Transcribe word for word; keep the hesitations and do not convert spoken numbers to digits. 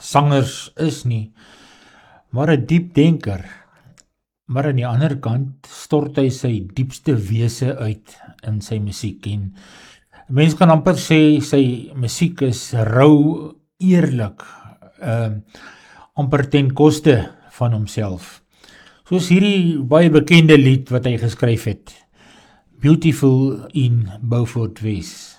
sangers is nie, maar 'n diep denker. Maar aan die ander kant stort hy sy diepste wese uit in sy musiek. En mens kan amper sê sy musiek is rou, eerlik, uh, amper ten koste van homself. Soos hierdie baie bekende lied wat hy geskryf het, Beautiful in Beaufort Wes.